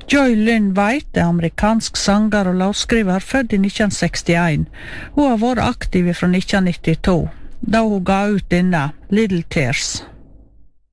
Joy Lynn White er amerikansk sanger og låtskriver, født i 1961. Hun har vært aktiv fra 1992, da hun ga ut denne Little Tears.